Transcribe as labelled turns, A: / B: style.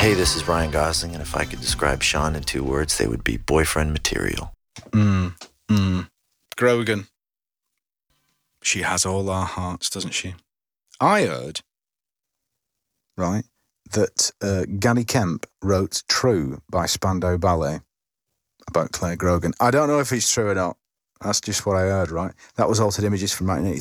A: Hey, this is Ryan Gosling, and if I could describe Sean in 2 words, they would be boyfriend material.
B: Grogan. She has all our hearts, doesn't she? I heard, right, that Gary Kemp wrote True by Spandau Ballet about Claire Grogan. I don't know if it's true or not. That's just what I heard, right? That was Altered Images from 1983.